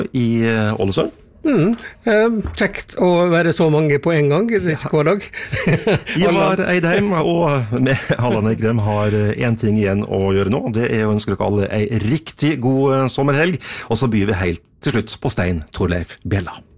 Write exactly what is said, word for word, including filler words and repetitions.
i Ålesund. Mm, eh, kjekt å være så mange på en gang, det er ikke hver dag. Ivar Eidheim og med Allan Ekrem har en ting igjen å gjøre nå, det er å ønske dere alle en riktig god sommerhelg, og så byr vi helt til slutt på Stein Torleif Bjella.